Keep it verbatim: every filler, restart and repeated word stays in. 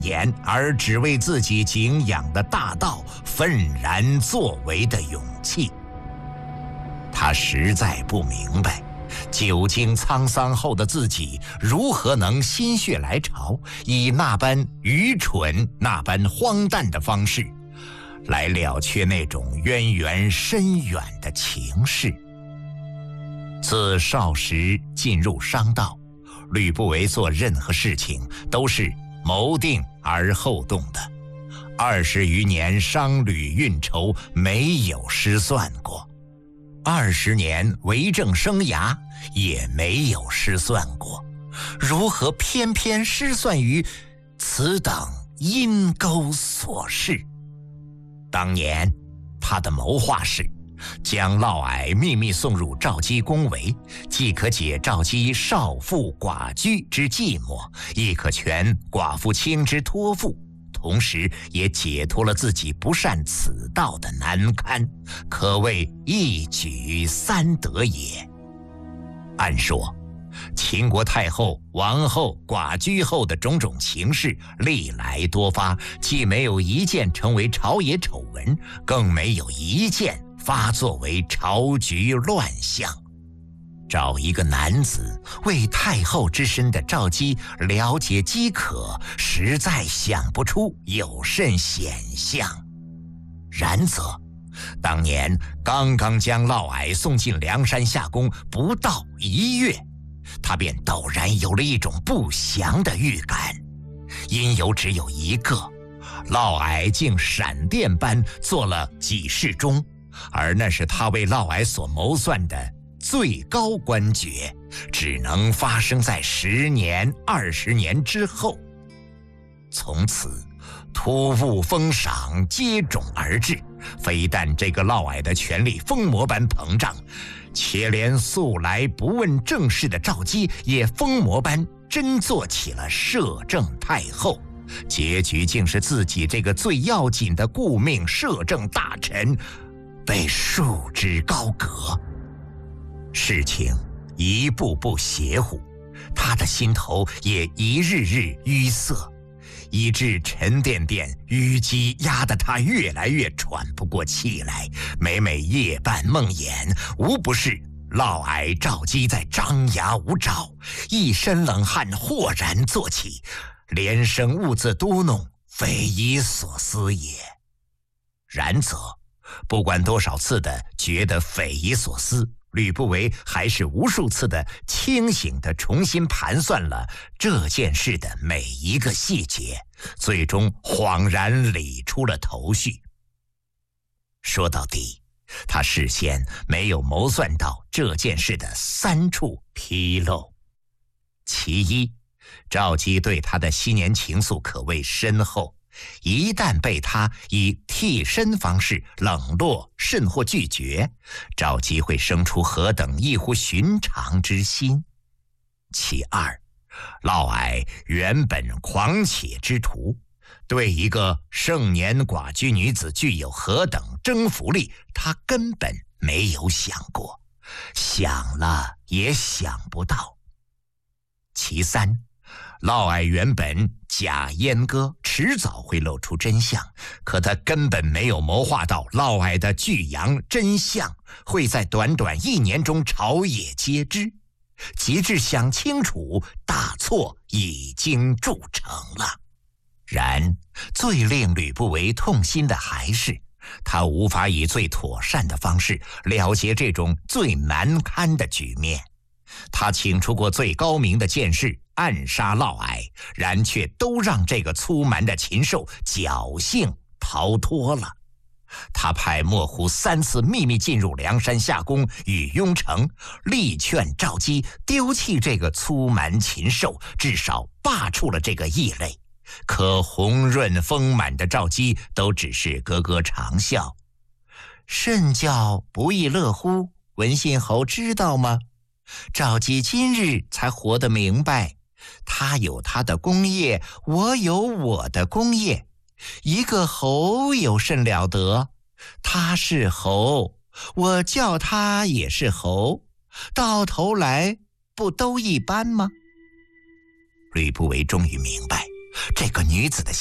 言而只为自己敬仰的大道愤然作为的勇气。他实在不明白，久经沧桑后的自己如何能心血来潮，以那般愚蠢、那般荒诞的方式，来了却那种渊源深远的情事。自少时进入商道，吕不韦做任何事情都是谋定而后动的，二十余年商旅运筹没有失算过。二十年为政生涯也没有失算过，如何偏偏失算于此等阴沟琐事？当年他的谋划是将嫪毐秘密送入赵姬宫闱，既可解赵姬少妇寡居之寂寞，亦可全寡妇卿之托付，同时也解脱了自己不善此道的难堪，可谓一举三得也。按说秦国太后、王后寡居后的种种情事历来多发，既没有一件成为朝野丑闻，更没有一件发作为朝局乱象。找一个男子为太后之身的赵姬了解饥渴，实在想不出有甚显象。然则当年刚刚将嫪毐送进梁山下宫不到一月，他便陡然有了一种不祥的预感，因由只有一个：嫪毐竟闪电般做了给事中，而那是他为嫪毐所谋算的最高官爵，只能发生在十年、二十年之后。从此，突兀封赏接踵而至，非但这个嫪毐的权力疯魔般膨胀，且连素来不问政事的赵姬也疯魔般真做起了摄政太后。结局竟是自己这个最要紧的顾命摄政大臣被束之高阁。事情一步步邪乎，他的心头也一日日淤塞，以致沉甸甸淤积压得他越来越喘不过气来，每每夜半梦魇，无不是嫪毐、赵姬在张牙舞爪，一身冷汗豁然坐起，连声兀自嘟哝，匪夷所思也。然则不管多少次的觉得匪夷所思，吕不韦还是无数次的清醒地重新盘算了这件事的每一个细节，最终恍然理出了头绪。说到底，他事先没有谋算到这件事的三处纰漏。其一，赵姬对他的昔年情愫可谓深厚，一旦被他以替身方式冷落甚或拒绝，赵姬会生出何等异乎寻常之心。其二，嫪毐原本狂且之徒，对一个盛年寡居女子具有何等征服力，他根本没有想过，想了也想不到。其三，嫪毐原本假阉割，迟早会露出真相，可他根本没有谋划到嫪毐的巨阳真相会在短短一年中朝野皆知，及至想清楚，大错已经铸成了。然最令吕不韦痛心的还是他无法以最妥善的方式了结这种最难堪的局面。他请出过最高明的剑士暗杀嫪毐，然却都让这个粗蛮的禽兽侥幸逃脱了。他派莫胡三次秘密进入梁山下宫与雍城，力劝赵姬丢弃这个粗蛮禽兽，至少罢黜了这个异类。可红润丰满的赵姬都只是咯咯长笑。甚叫不亦乐乎，文信侯知道吗？赵姬今日才活得明白，他有他的功业，我有我的功业。一个侯有甚了得？他是侯，我叫他也是侯，到头来不都一般吗？吕不韦终于明白， 这个女子的